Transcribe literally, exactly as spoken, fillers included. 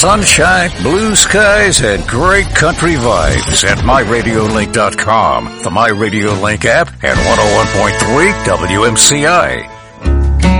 sunshine, blue skies, and great country vibes at my radio link dot com, the MyRadioLink app, and one oh one point three W M C I.